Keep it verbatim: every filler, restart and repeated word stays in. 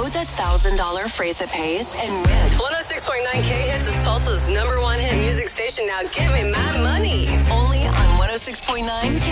with a one thousand dollars phrase that pays and win. one oh six point nine K Hits is Tulsa's number one hit music station. Now give me my money. Only on one oh six point nine K